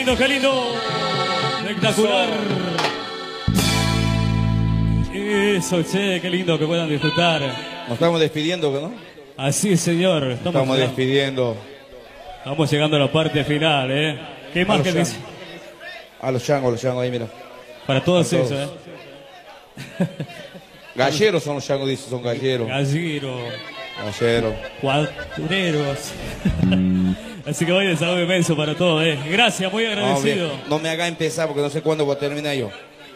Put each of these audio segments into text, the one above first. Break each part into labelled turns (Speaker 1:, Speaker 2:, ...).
Speaker 1: lindo, qué lindo. Espectacular. Eso, che, qué lindo que puedan disfrutar.
Speaker 2: Nos estamos despidiendo, ¿no?
Speaker 1: Así es, señor.
Speaker 2: Estamos despidiendo.
Speaker 1: Estamos llegando a la parte final, ¿eh? ¿Qué más que dice?
Speaker 2: A los changos ahí, mira.
Speaker 1: Para todos eso, ¿eh?
Speaker 2: Galleros son los changos, dice, son galleros.
Speaker 1: Galleros. Cuatureros. Así que hoy el saludo inmenso para todos, ¿eh? Gracias, muy agradecido.
Speaker 2: No me haga empezar porque no sé cuándo voy a terminar yo.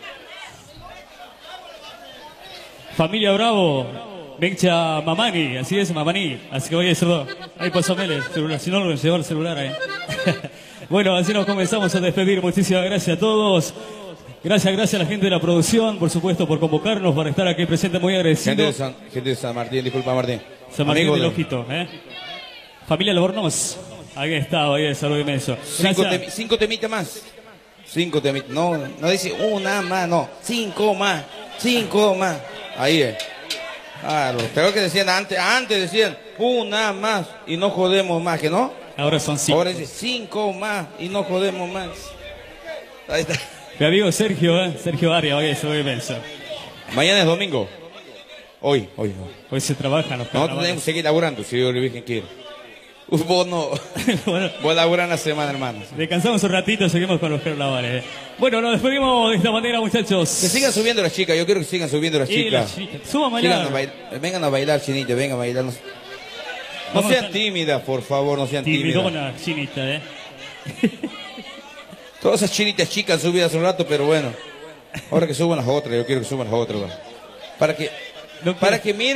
Speaker 1: Familia Bravo, Mencha Mamani, así es, Mamani. Así que voy a decirlo. Ahí pasó Mele, celular, si no lo llevó el celular ahí. Bueno, así nos comenzamos a despedir. Muchísimas gracias a todos. Gracias a la gente de la producción, por supuesto, por convocarnos para estar aquí presente. Muy agradecido.
Speaker 2: Gente de San Martín, disculpa Martín.
Speaker 1: San Martín del Ojito, ¿eh? Familia Albornoz. Ahí está, ahí el saludo inmenso.
Speaker 2: 5 temitas más. 5 temitas. No dice una más, no. 5 más. 5 más. Ahí es. Claro. Creo que decían antes decían una más y no jodemos más, ¿que no?
Speaker 1: Ahora son 5.
Speaker 2: Ahora dice 5 más y no jodemos más. Ahí está.
Speaker 1: Mi amigo Sergio, Sergio Arias, hoy el saludo inmenso. Mañana es domingo.
Speaker 2: Hoy
Speaker 1: se trabaja los carnavales.
Speaker 2: Nosotros tenemos que seguir laburando, si Dios le Virgen quiere. Vos no. Bueno, vos laburás la semana, hermano.
Speaker 1: Descansamos un ratito, seguimos con los carnavales. Bueno, nos despedimos de esta manera, muchachos.
Speaker 2: Que sigan subiendo las chicas, yo quiero que sigan subiendo las chicas.
Speaker 1: Suban a bailar.
Speaker 2: Vengan a bailar, chinita, vengan a bailar. No sean tímidas, por favor, no sean tímidas.
Speaker 1: Timidona, chinita,
Speaker 2: Todas esas chinitas chicas han subido hace un rato, pero bueno. Ahora que suban las otras, yo quiero que suban las otras. Para que miren.